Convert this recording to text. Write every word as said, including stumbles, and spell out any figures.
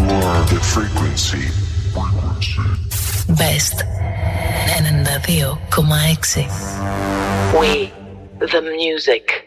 the frequency. Best ενενήντα δύο κόμμα έξι. We the music.